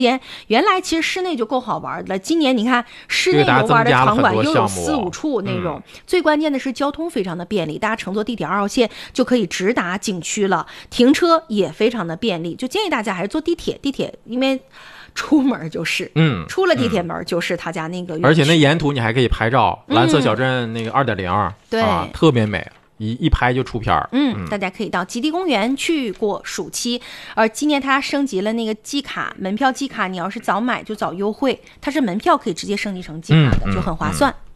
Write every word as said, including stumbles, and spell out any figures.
原来其实室内就够好玩的，今年你看室内游玩的场馆又有四五处那种、嗯、最关键的是交通非常的便利，大家乘坐地铁二号线就可以直达景区了，停车也非常的便利，就建议大家还是坐地铁。地铁因为出门就是，嗯，出了地铁门就是他家那个园区、 嗯，而且那沿途你还可以拍照，蓝色小镇那个 二点零， 对、啊，特别美。一一拍就出片儿， 嗯，大家可以到极地公园去过暑期，而今年它升级了那个季卡，门票季卡，你要是早买就早优惠，它是门票可以直接升级成季卡的，嗯、就很划算。嗯嗯